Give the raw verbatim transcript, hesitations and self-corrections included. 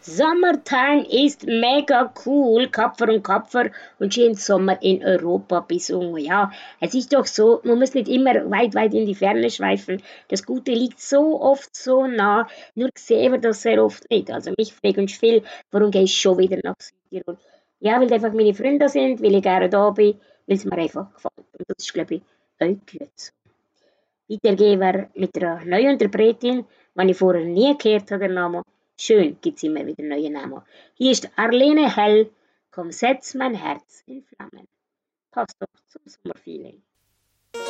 Summertime ist mega cool, Kapfer und Kapfer und schön Sommer in Europa besungen. Ja, es ist doch so, man muss nicht immer weit, weit in die Ferne schweifen. Das Gute liegt so oft so nah, nur sehen wir das sehr oft nicht. Also mich fragen viel, warum gehe ich schon wieder nach Südtirol? Ja, weil einfach meine Freunde da sind, weil ich gerne da bin, weil es mir einfach gefällt. Und das ist, glaube ich, euch gut so. Weitergehen wir mit einer neuen Interpretin, die ich vorher nie gehört habe, den Namen. Schön gibt es immer wieder neue Namen. Hier ist Arlene Hell, komm, setz mein Herz in Flammen. Passt doch zum Sommerfeeling.